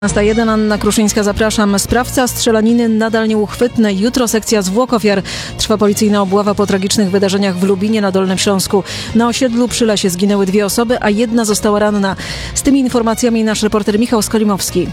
15:01, Anna Kruszyńska, zapraszam. Sprawca strzelaniny nadal nieuchwytny. Jutro sekcja zwłok ofiar. Trwa policyjna obława po tragicznych wydarzeniach w Lubinie na Dolnym Śląsku. Na osiedlu przy Lesie zginęły 2 osoby, a 1 została ranna. Z tymi informacjami nasz reporter Michał Skolimowski.